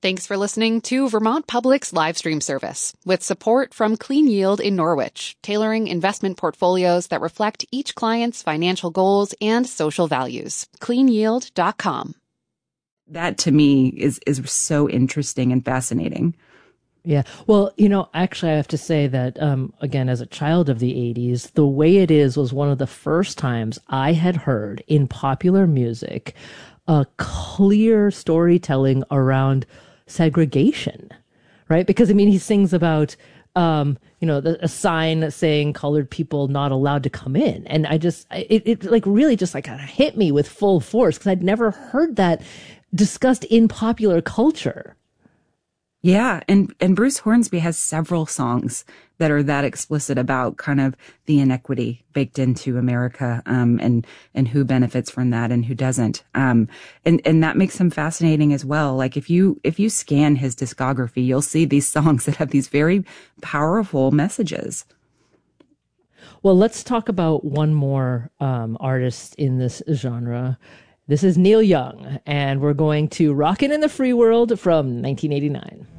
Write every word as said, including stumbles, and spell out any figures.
Thanks for listening to Vermont Public's live stream service with support from Clean Yield in Norwich, tailoring investment portfolios that reflect each client's financial goals and social values. clean yield dot com. That to me is is so interesting and fascinating. Yeah. Well, you know, actually, I have to say that, um, again, as a child of the eighties, The Way It Is was one of the first times I had heard in popular music a clear storytelling around segregation, right? Because, I mean, he sings about, um, you know, the, a sign saying colored people not allowed to come in. And I just, it, it like really just like kind of hit me with full force because I'd never heard that discussed in popular culture. Yeah. And, and Bruce Hornsby has several songs that are that explicit about kind of the inequity baked into America, um, and, and who benefits from that and who doesn't. Um, and, and that makes him fascinating as well. Like if you, if you scan his discography, you'll see these songs that have these very powerful messages. Well, let's talk about one more, um, artist in this genre. This is Neil Young, and we're going to Rockin' in the Free World from nineteen eighty-nine.